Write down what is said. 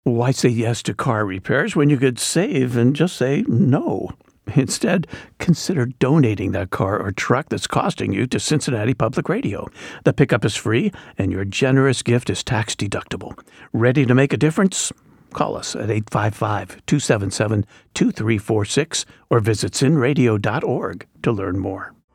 Why say yes to car repairs when you could save and just say no? Instead, consider donating that car or truck that's costing you to Cincinnati Public Radio. The pickup is free, and your generous gift is tax-deductible. Ready to make a difference? Call us at 855-277-2346 or visit cinradio.org to learn more.